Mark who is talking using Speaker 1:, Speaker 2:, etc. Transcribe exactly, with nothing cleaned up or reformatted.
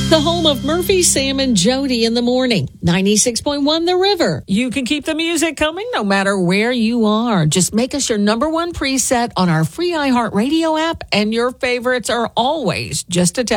Speaker 1: The home of Murphy, Sam, and Jody in the morning. ninety-six point one The River. You can keep the music coming no matter where you are. Just make us your number one preset on our free iHeartRadio app, and your favorites are always just a tap